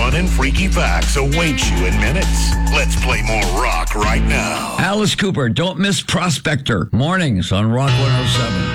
fun and freaky facts await you in minutes. Let's play more rock right now. Alice Cooper, don't miss Prospector. Mornings on Rock 107.